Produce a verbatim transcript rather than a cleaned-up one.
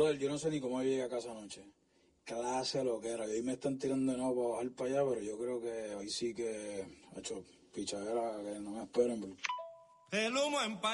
Brother, yo no sé ni cómo llegué a casa anoche. Clase lo que era. Y hoy me están tirando de nuevo para bajar para allá, pero yo creo que hoy sí que, ha hecho pichadera, que no me esperen. Pero... El humo en